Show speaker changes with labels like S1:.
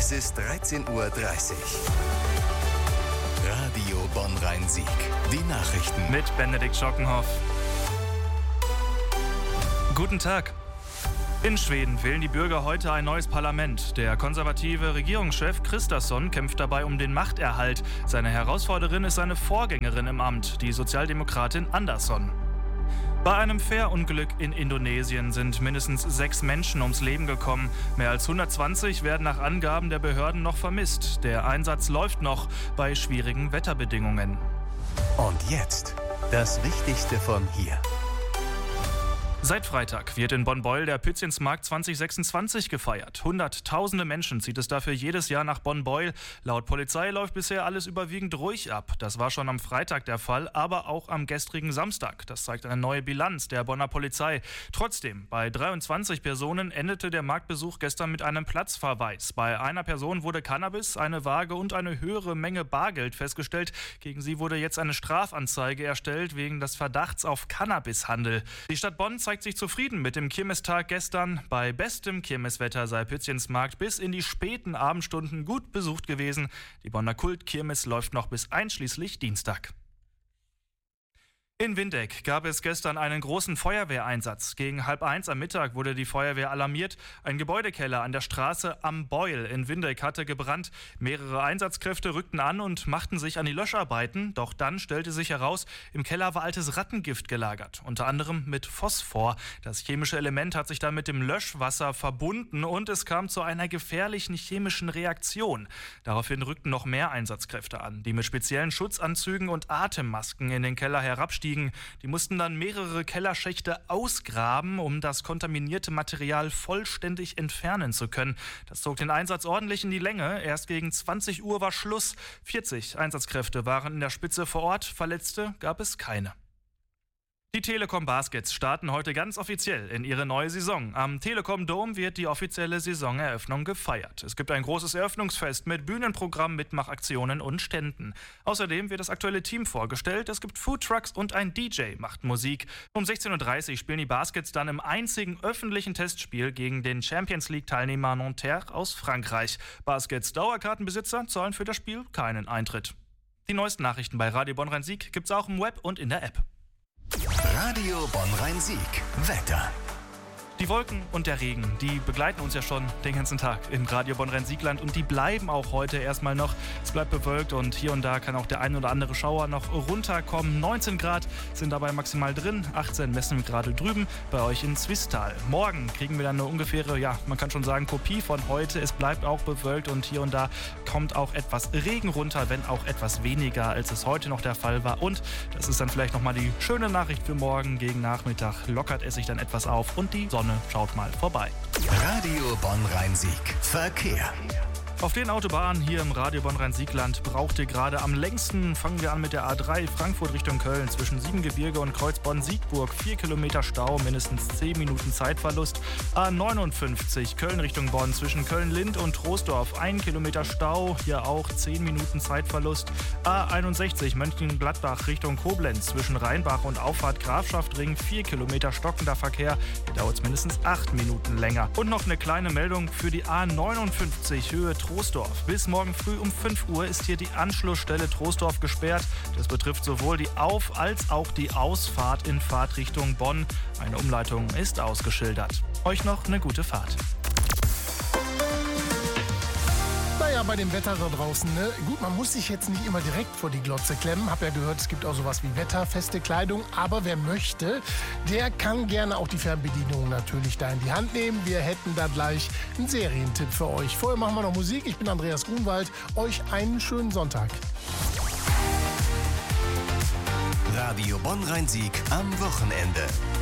S1: Es ist 13:30 Uhr. Radio Bonn-Rhein-Sieg. Die Nachrichten.
S2: Mit Benedikt Schockenhoff. Guten Tag. In Schweden wählen die Bürger heute ein neues Parlament. Der konservative Regierungschef Kristersson kämpft dabei um den Machterhalt. Seine Herausforderin ist seine Vorgängerin im Amt, die Sozialdemokratin Andersson. Bei einem Fährunglück in Indonesien sind mindestens 6 Menschen ums Leben gekommen. Mehr als 120 werden nach Angaben der Behörden noch vermisst. Der Einsatz läuft noch bei schwierigen Wetterbedingungen.
S1: Und jetzt das Wichtigste von hier.
S2: Seit Freitag wird in Bonn-Beuel der Pützchensmarkt 2026 gefeiert. Hunderttausende Menschen zieht es dafür jedes Jahr nach Bonn-Beuel. Laut Polizei läuft bisher alles überwiegend ruhig ab. Das war schon am Freitag der Fall, aber auch am gestrigen Samstag. Das zeigt eine neue Bilanz der Bonner Polizei. Trotzdem, bei 23 Personen endete der Marktbesuch gestern mit einem Platzverweis. Bei einer Person wurde Cannabis, eine Waage und eine höhere Menge Bargeld festgestellt. Gegen sie wurde jetzt eine Strafanzeige erstellt wegen des Verdachts auf Cannabishandel. Die Stadt Bonn zeigt sich zufrieden mit dem Kirmestag gestern. Bei bestem Kirmeswetter sei Pützchensmarkt bis in die späten Abendstunden gut besucht gewesen. Die Bonner Kultkirmes läuft noch bis einschließlich Dienstag. In Windeck gab es gestern einen großen Feuerwehreinsatz. Gegen 12:30 am Mittag wurde die Feuerwehr alarmiert. Ein Gebäudekeller an der Straße Am Beuel in Windeck hatte gebrannt. Mehrere Einsatzkräfte rückten an und machten sich an die Löscharbeiten. Doch dann stellte sich heraus, im Keller war altes Rattengift gelagert, unter anderem mit Phosphor. Das chemische Element hat sich dann mit dem Löschwasser verbunden und es kam zu einer gefährlichen chemischen Reaktion. Daraufhin rückten noch mehr Einsatzkräfte an, die mit speziellen Schutzanzügen und Atemmasken in den Keller herabstiegen. Die mussten dann mehrere Kellerschächte ausgraben, um das kontaminierte Material vollständig entfernen zu können. Das zog den Einsatz ordentlich in die Länge. Erst gegen 20 Uhr war Schluss. 40 Einsatzkräfte waren in der Spitze vor Ort. Verletzte gab es keine. Die Telekom Baskets starten heute ganz offiziell in ihre neue Saison. Am Telekom Dome wird die offizielle Saisoneröffnung gefeiert. Es gibt ein großes Eröffnungsfest mit Bühnenprogramm, Mitmachaktionen und Ständen. Außerdem wird das aktuelle Team vorgestellt. Es gibt Foodtrucks und ein DJ macht Musik. Um 16:30 Uhr spielen die Baskets dann im einzigen öffentlichen Testspiel gegen den Champions League-Teilnehmer Nanterre aus Frankreich. Baskets Dauerkartenbesitzer zahlen für das Spiel keinen Eintritt. Die neuesten Nachrichten bei Radio Bonn-Rhein-Sieg gibt's auch im Web und in der App.
S1: Radio Bonn-Rhein-Sieg. Wetter.
S2: Die Wolken und der Regen, die begleiten uns ja schon den ganzen Tag in Radio Bonn-Rhein-Siegland und die bleiben auch heute erstmal noch. Es bleibt bewölkt und hier und da kann auch der ein oder andere Schauer noch runterkommen. 19 Grad sind dabei maximal drin, 18 messen wir gerade drüben bei euch in Zwistal. Morgen kriegen wir dann eine ungefähre, man kann schon sagen, Kopie von heute. Es bleibt auch bewölkt und hier und da kommt auch etwas Regen runter, wenn auch etwas weniger, als es heute noch der Fall war. Und das ist dann vielleicht nochmal die schöne Nachricht für morgen. Gegen Nachmittag lockert es sich dann etwas auf und die Sonne schaut mal vorbei.
S1: Radio Bonn-Rhein-Sieg. Verkehr.
S2: Auf den Autobahnen hier im Radio Bonn-Rhein-Siegland braucht ihr gerade am längsten. Fangen wir an mit der A3 Frankfurt Richtung Köln zwischen Siebengebirge und Kreuzbonn-Siegburg. 4 Kilometer Stau, mindestens 10 Minuten Zeitverlust. A59 Köln Richtung Bonn zwischen Köln-Lind und Troisdorf. 1 Kilometer Stau, hier auch 10 Minuten Zeitverlust. A61 Mönchengladbach Richtung Koblenz zwischen Rheinbach und Auffahrt Grafschaftring. 4 Kilometer stockender Verkehr. Hier dauert es mindestens 8 Minuten länger. Und noch eine kleine Meldung für die A59 Höhe Troisdorf. Bis morgen früh um 5 Uhr ist hier die Anschlussstelle Troisdorf gesperrt. Das betrifft sowohl die Auf- als auch die Ausfahrt in Fahrtrichtung Bonn. Eine Umleitung ist ausgeschildert. Euch noch eine gute Fahrt.
S3: Naja, bei dem Wetter da draußen, ne? Gut, man muss sich jetzt nicht immer direkt vor die Glotze klemmen. Hab ja gehört, es gibt auch sowas wie wetterfeste Kleidung. Aber wer möchte, der kann gerne auch die Fernbedienung natürlich da in die Hand nehmen. Wir hätten da gleich einen Serientipp für euch. Vorher machen wir noch Musik. Ich bin Andreas Grunwald. Euch einen schönen Sonntag.
S1: Radio Bonn-Rhein-Sieg am Wochenende.